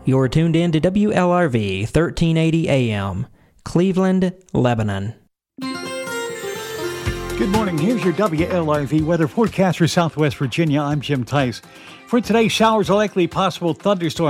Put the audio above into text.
You're tuned in to WLRV 1380 AM, Cleveland, Lebanon. Good morning. Here's your WLRV weather forecast for Southwest Virginia. I'm Jim Tice. For today, showers are likely possible, thunderstorms